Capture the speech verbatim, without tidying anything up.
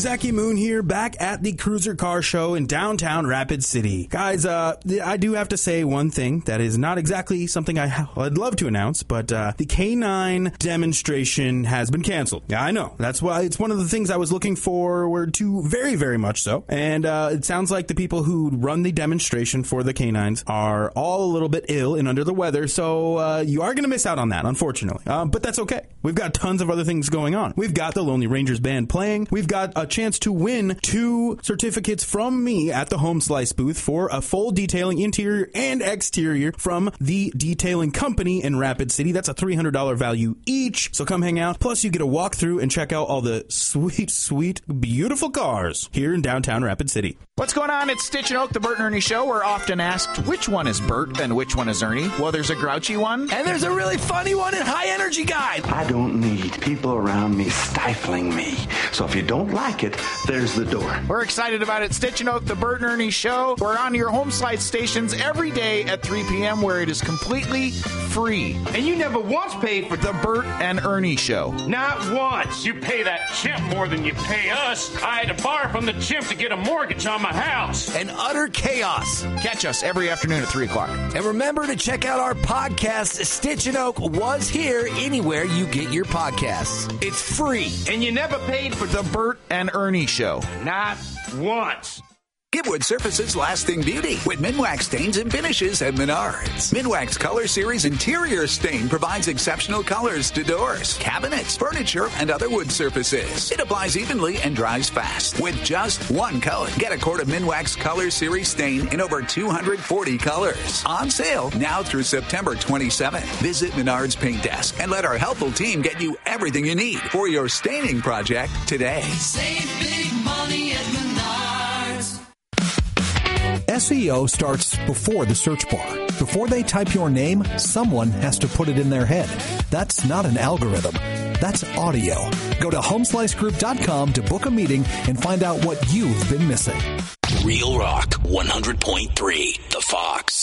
Zachy Moon here, back at the Cruiser Car Show in downtown Rapid City. Guys, uh, I do have to say one thing that is not exactly something I ha- I'd love to announce, but uh, the K nine demonstration has been canceled. Yeah, I know. That's why it's one of the things I was looking forward to very, very much so. And uh, it sounds like the people who run the demonstration for the K nines are all a little bit ill and under the weather, so uh, you are going to miss out on that, unfortunately. Um, but that's okay. We've got tons of other things going on. We've got the Lonely Rangers band playing. We've got a chance to win two certificates from me at the Home Slice booth for a full detailing interior and exterior from the detailing company in Rapid City. That's a three hundred dollars value each. So come hang out. Plus, you get to walk through and check out all the sweet, sweet, beautiful cars here in downtown Rapid City. What's going on? It's Stitch and Oak, the Bert and Ernie Show. We're often asked, which one is Bert and which one is Ernie? Well, there's a grouchy one. And there's a really funny one and high energy guy. I don't need people around me stifling me. So if you don't like it, there's the door. We're excited about it. Stitch and Oak, the Bert and Ernie Show. We're on your home slice stations every day at three p.m. where it is completely free. And you never once paid for the Bert and Ernie Show. Not once. You pay that chimp more than you pay us. I had to borrow from the chimp to get a mortgage on my house. And utter chaos. Catch us every afternoon at three o'clock. And remember to check out our podcast, Stitch and Oak Was Here, anywhere you get your podcasts. It's free. And you never paid for the Bert and Ernie Show. Not once. Give wood surfaces lasting beauty with Minwax stains and finishes at Menards. Minwax Color Series Interior Stain provides exceptional colors to doors, cabinets, furniture, and other wood surfaces. It applies evenly and dries fast with just one coat. Get a quart of Minwax Color Series Stain in over two hundred forty colors. On sale now through September twenty-seventh. Visit Menards Paint Desk and let our helpful team get you everything you need for your staining project today. Save big money at Menards. S E O starts before the search bar. Before they type your name, someone has to put it in their head. That's not an algorithm. That's audio. Go to homeslice group dot com to book a meeting and find out what you've been missing. Real Rock one hundred point three, The Fox.